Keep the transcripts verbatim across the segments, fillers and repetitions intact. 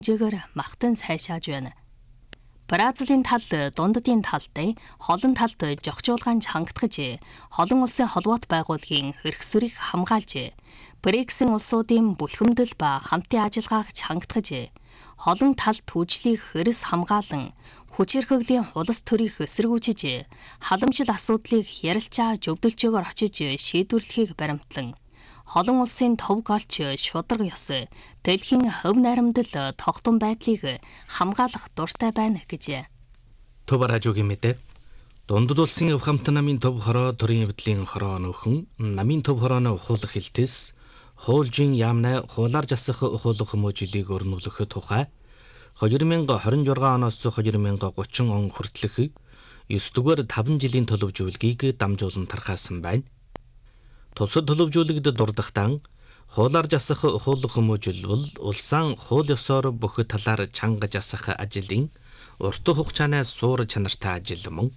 жигээр махтан сайшааж байна. Бразилийн тал дунддын талтай холон талд жогчуулгаан хангатгаж, холон улсын холбоот байгууллагын эрх сүрийг хамгаалж, БРИКС-ийн улсуудын бүлхэмдэл ба хамтын ажиллагааг хангатгаж, холон талд түжлийг хэрэс хамгаалan, хүч хэрхэглийн хулс төрийг эсэргүүцэж, халамжил асуудлыг ярилцаа зөвдөлчөөр очиж шийдвэрлэхийг баримтлан, холон улсын төв голч шударга ёс, дэлхийн хөв найрамдал тогтун байдлыг хамгаалах дуртай байна гэж. Төв радиогийн мэдээ. Дундад улсын өв хамт намын төв хороо төрийн эвдлийн хороо нөхөн намын төв хорооны ухуулах хилтэс хуулжин яамнаа хуулаар жасах ухуулах хүмүүжлийг өрнүүлэх тухай хоёр мянга хорин жургаан оноос хоёр мянга гучин он хүртэлх ёс дугаар таван жилийн төлөвжүүлгийг дамжуулан тархаасан байна. Тусад төлөвжүүлэгд дурдахтан хуулаар жасах ухуулах хүмүүжил бол улсаан хууль ёсоор бүх талаар чанга жасах ажлын урт хугацаанаас суур чанартай ажил мөн.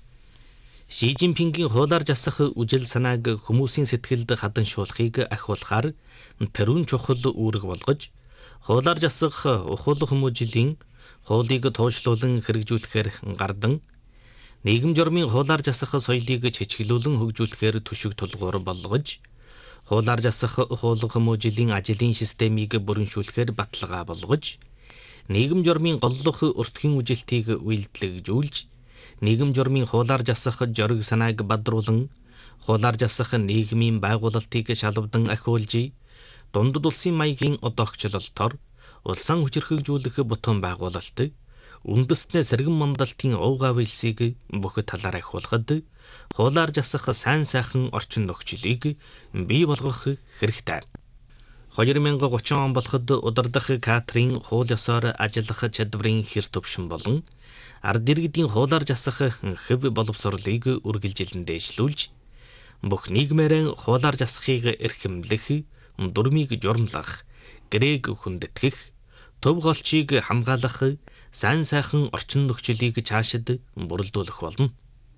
Ши Жинпингийн хуулаар жасах үжил санааг хүмүүсийн сэтгэлд хаданшуулахыг ахиулахаар тэрүүн чухал үүрэг болгож хуулаар жасах ухуулах хүмүүжлийн хуулийг туушлуулан хэрэгжүүлэхээр гардан нийгэм журмын хуулаар жасах соёлыг чичгэлүүлэн хөгжүүлэхээр түшиг тулгуур болгож хуулаар жасах ухуулах хүмүүжлийн ажлын системийг бүрэншүүлэхээр баталгаа болгож нийгэм журмын голлох өртгийн үжилтийг үйлдэлжүүлж нийгэм журмын хуулаар жасах жориг санааг бадруулан хуулаар жасах нийгмийн байгуулалтыг шалвдан ахиулж дундад улсын маягийн одоогчлолтоор улсан хүчирхэгжүүлэх бутуун байгуулалт үндэстнээ сэргэн мандалтын уугав илсийг бүх талаар ахиулахад хуулаар жасах сайн сайхан орчин нөхцөлийг бий болгох хэрэгтэй. хоёр мянга гучин он болоход удирдах кадрын хууль ёсоор ажиллах чадварын хэр төвшин болон ард иргэдийн хуулаар жасах хэв боловсролыг үргэлжилэн дээшлүүлж бүх нийгмээрээ хуулаар жасахыг эрхэмлэх, дурмыг журмлах, гэрээг хүндэтгэх, төв голчийг хамгаалах сайн сайхан орчин нөхцөлийг цаашид бүрэлдүүлэх болно.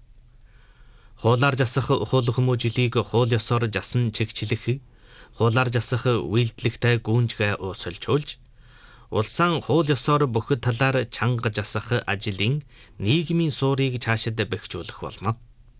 Хуулаар жасах ухуулах хүмүүжлийг хууль ёсоор жасан чигчлэх, хуулаар жасах үйлдэлтэй гүнжгээ уусалжуулж, улсаан хууль ёсоор бүх талаар чанга жасах ажлын нийгмийн суурийг цаашид бэхжүүлэх болно.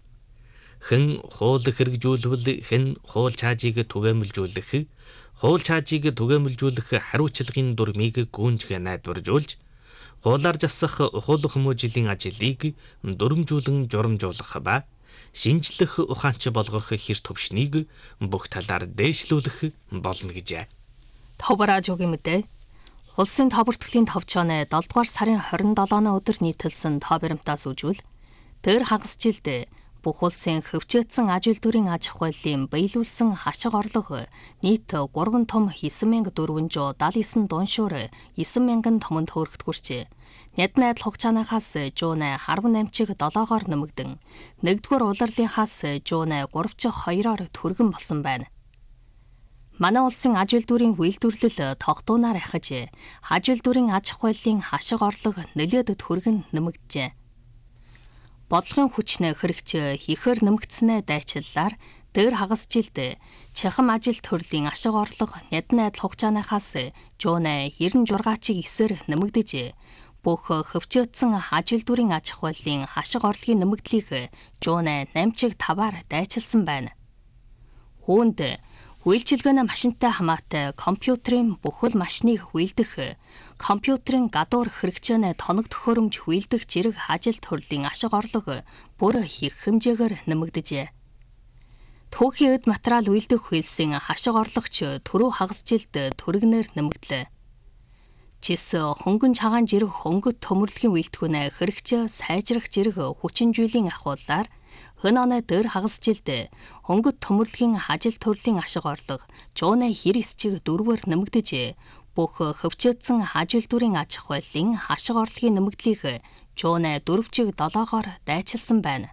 Хэн хууль хэрэгжүүлвэл хэн хууль чаажийг түгээмэлжүүлэх, хууль чаажийг түгээмэлжүүлэх хариуцлагын дурмыг гүнжгээ найдваржуулж, хуулаар жасах ухуулах хүмүүжлийн ажлыг дүрмжүүлэн журамжуулах ба шинжлэх ухаанч болгох хэр төвшнийг бүх талаар дээшлүүлэх болно гэжээ. Төв радиогийн мэдээ. Улсын тоо бүртгэлийн товчооны долдугаар сарын хорин долооны өдөр нийтэлсэн тоо баримтаас үжүүл дээр хагас жилд бүх улсын хөвчөөдсөн аж үйлдвэрийн аж ахуйлын биелүүлсэн хашиг орлого нийт гурван том девять мянга дөрвөнжөө даатл девять дуншуур девять мянган томонд хөөрөхд хүрчээ. Няд найдал хугацаанаас жуунай арван амчиг долоогоор нэмэгдэн нэгдүгээр улирлынхаас жуунай гуравч хоёроор түргэн болсон байна. Манай улсын аж үйлдвэрийн үйлдвэрлэл тогтуунаар ахиж аж үйлдвэрийн аж ахуйлын хашиг орлого нэлээд түргэн нэмэгджээ. Бодлогын хүчнээ хэрэгч хийхээр нэмэгдснээ дайчиллаар дээр хагас жилд чахам ажил төрлийн ашиг орлого няд найдал хугацаанаас жуунай девяносто шестачиг эсээр нэмэгдэж бүх хөвчөөдсөн аж үйлдвэрийн аж ахуйлын хашиг орлогын нэмэгдлийг жуунай намчиг таваар дайчилсан байна. Үүнд үйлчилгээний машинтай хамаатай компьютерийн бүхэл машиныг үйлдэх, компьютерийн гадуур хэрэгцээний тоног төхөөрөмж үйлдэх зэрэг ажил төрлийн ашиг орлого бүр их хэмжээгээр нэмэгдэжээ. Түүхийн эд материал үйлдэх хөлсийн хашиг орлогч түрүү хагас жилд төргнээр нэмэгдлээ. Жис хөнгөн цагаан зэрэг хөнгөт төмөрлөгийн үйлдвэрнээ хэрэгцээ сайжрах зэрэг хүчинжүүлэн ахуулаар хэн оноо дээр хагас жилд хөнгөт төмөрлөгийн ажил төрлийн ашиг орлого жуунай девяносто чиг дөрвөөр нэмэгдэж бүх хөвчөөдсөн аж үйлдвэрийн аж ахуйлын хашиг орлогын нэмэгдлийг жуунай дөрвөн чиг долоогоор дайчилсан байна.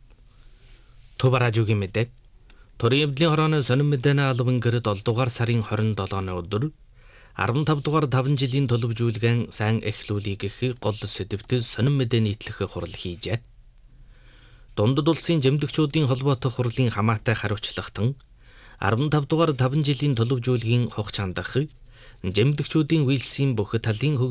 Төв радиогийн мэдээ. Төрийн эвдлийн хорооны сонин мэдээний албан гэр долоо дугаар сарын хорин долооны өдөр арван тав дугаар таван жилийн төлөвжүүлгэн сайн эхлүүлэх гэх гол сэдвт сонин мэдээ нийтлэх хурал хийжээ. Дундад улсын жимдэгчүүдийн холбоотой хурлын хамаатай хариуцлагатан арван тав дугаар таван жилийн төлөвжүүлгийн хугацаанд жимдэгчүүдийн үйлсийн бүх талын